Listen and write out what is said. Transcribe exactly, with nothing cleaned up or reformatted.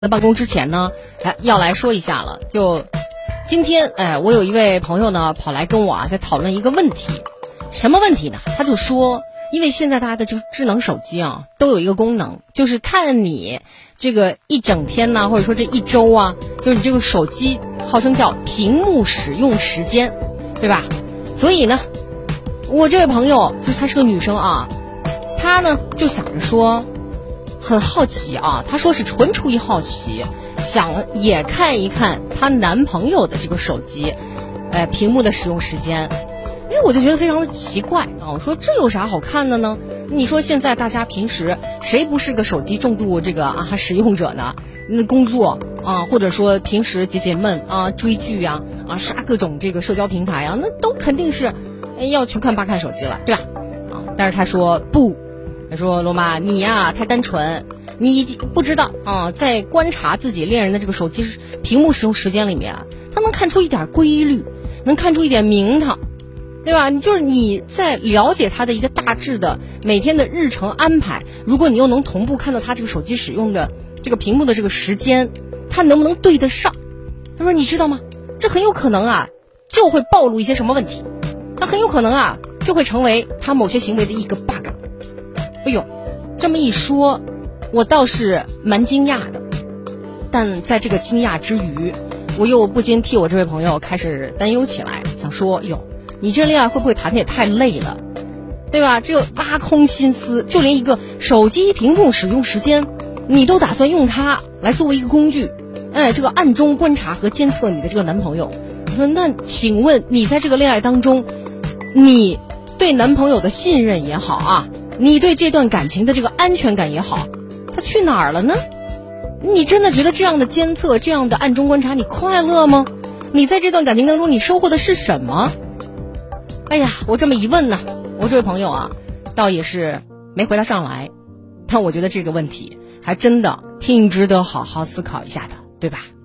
在办公之前呢，哎，要来说一下了。就今天，哎，我有一位朋友呢，跑来跟我啊，在讨论一个问题。什么问题呢？他就说，因为现在大家的这个智能手机啊，都有一个功能，就是看你这个一整天呢，或者说这一周啊，就是你这个手机号称叫屏幕使用时间，对吧？所以呢，我这位朋友就是她是个女生啊，她呢就想着说。很好奇啊，她说是纯出于好奇，想也看一看她男朋友的这个手机，呃，屏幕的使用时间。因为我就觉得非常的奇怪啊，我说这有啥好看的呢？你说现在大家平时谁不是个手机重度这个啊使用者呢？那工作啊，或者说平时解解闷啊，追剧呀 啊, 啊，刷各种这个社交平台啊，那都肯定是要穷看八看手机了，对吧？啊，但是他说不。他说罗妈你呀、啊、太单纯，你不知道啊，在观察自己恋人的这个手机屏幕使用时间里面啊，他能看出一点规律，能看出一点名堂，对吧？你就是你在了解他的一个大致的每天的日程安排，如果你又能同步看到他这个手机使用的这个屏幕的这个时间，他能不能对得上？他说你知道吗？这很有可能啊就会暴露一些什么问题，他很有可能啊就会成为他某些行为的一个 bug。哎呦，这么一说，我倒是蛮惊讶的，但在这个惊讶之余，我又不禁替我这位朋友开始担忧起来，想说，哟，你这恋爱会不会谈的也太累了，对吧？这挖空心思，就连一个手机屏幕使用时间，你都打算用它来作为一个工具，哎，这个暗中观察和监测你的这个男朋友。我说，那请问你在这个恋爱当中，你对男朋友的信任也好啊，你对这段感情的这个安全感也好，他去哪儿了呢？你真的觉得这样的监测，这样的暗中观察你快乐吗？你在这段感情当中你收获的是什么？哎呀，我这么一问呢，我这位朋友啊倒也是没回答上来，但我觉得这个问题还真的挺值得好好思考一下的，对吧？